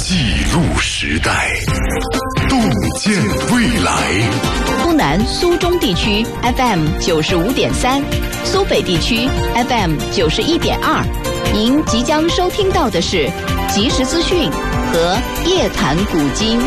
记录时代，洞见未来。 苏南、苏中地区 FM 95.3，苏北地区 FM 91.2。您即将收听到的是即时资讯和夜谈古今。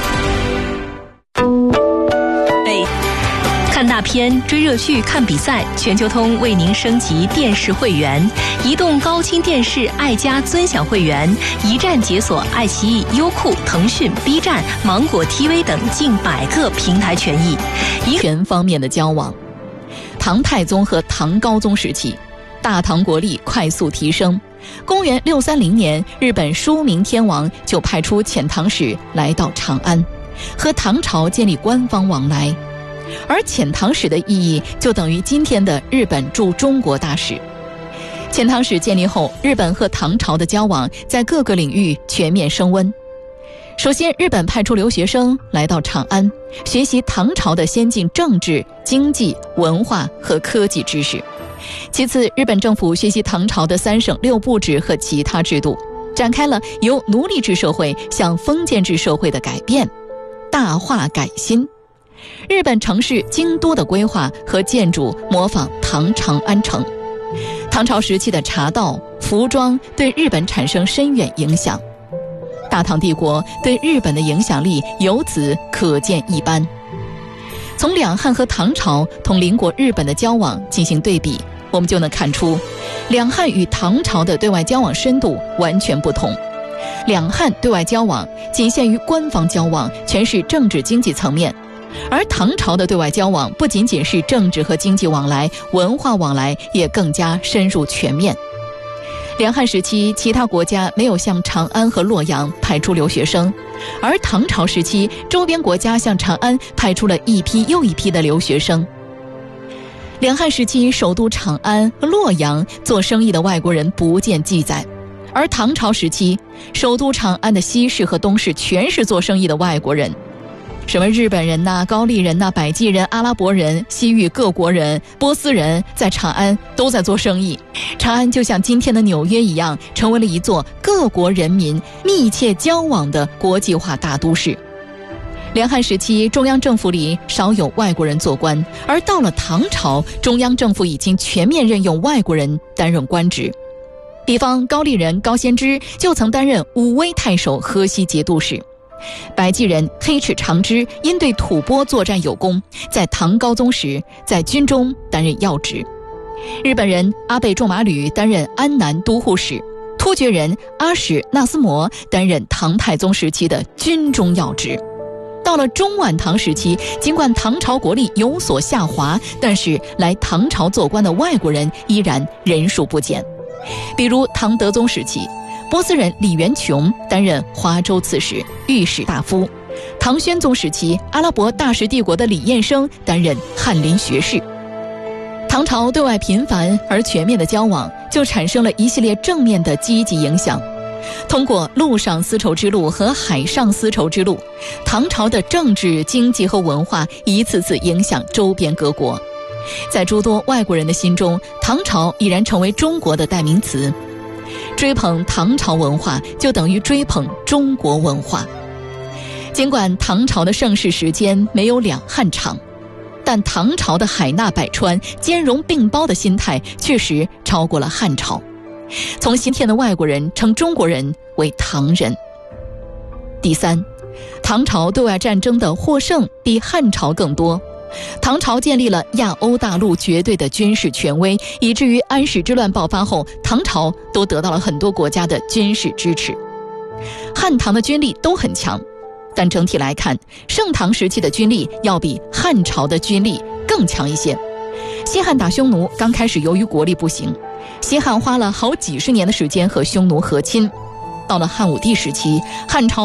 看大片、追热剧、看比赛，全球通为您升级电视会员。移动高清电视爱家尊享会员，一站解锁爱奇艺、优酷、腾讯、B 站、芒果 TV 等近100个平台权益。 全方面的交往。唐太宗和唐高宗时期，大唐国力快速提升。公元630年，日本书明天王就派出遣唐使来到长安，和唐朝建立官方往来。而遣唐使的意义就等于今天的日本驻中国大使。遣唐使建立后，日本和唐朝的交往在各个领域全面升温。首先，日本派出留学生来到长安，学习唐朝的先进政治、经济、文化和科技知识。其次，日本政府学习唐朝的3省6部制和其他制度，展开了由奴隶制社会向封建制社会的改变，大化改新。日本城市京都的规划和建筑模仿唐长安城。唐朝时期的茶道、服装对日本产生深远影响。大唐帝国对日本的影响力由此可见一斑。从两汉和唐朝同邻国日本的交往进行对比，我们就能看出，两汉与唐朝的对外交往深度完全不同。两汉对外交往仅限于官方交往，全是政治经济层面，而唐朝的对外交往不仅仅是政治和经济往来，文化往来也更加深入全面。两汉时期，其他国家没有向长安和洛阳派出留学生，而唐朝时期，周边国家向长安派出了一批又一批的留学生。两汉时期，首都长安和洛阳做生意的外国人不见记载，而唐朝时期，首都长安的西市和东市全是做生意的外国人。什么日本人呐、高丽人呐、百济人、阿拉伯人、西域各国人、波斯人，在长安都在做生意。长安就像今天的纽约一样，成为了一座各国人民密切交往的国际化大都市。两汉时期，中央政府里少有外国人做官，而到了唐朝，中央政府已经全面任用外国人担任官职。比方高丽人高仙芝就曾担任武威太守河西节度使。百济人黑齿长枝因对吐蕃作战有功，在唐高宗时在军中担任要职。日本人阿倍仲麻吕担任安南都护使，突厥人阿史那斯摩担任唐太宗时期的军中要职。到了中晚唐时期，尽管唐朝国力有所下滑，但是来唐朝做官的外国人依然人数不减。比如唐德宗时期，波斯人李元琼担任华州刺史、御史大夫；唐宣宗时期，阿拉伯大食帝国的李彦生担任翰林学士。唐朝对外频繁而全面的交往，就产生了一系列正面的积极影响。通过陆上丝绸之路和海上丝绸之路，唐朝的政治、经济和文化一次次影响周边各国。在诸多外国人的心中，唐朝已然成为中国的代名词。追捧唐朝文化就等于追捧中国文化。尽管唐朝的盛世时间没有两汉长，但唐朝的海纳百川、兼容并包的心态确实超过了汉朝。从今天的外国人称中国人为唐人。第三，唐朝对外战争的获胜比汉朝更多。唐朝建立了亚欧大陆绝对的军事权威，以至于安史之乱爆发后，唐朝都得到了很多国家的军事支持。汉唐的军力都很强，但整体来看，盛唐时期的军力要比汉朝的军力更强一些。西汉打匈奴刚开始由于国力不行，西汉花了好几十年的时间和匈奴和亲。到了汉武帝时期，汉朝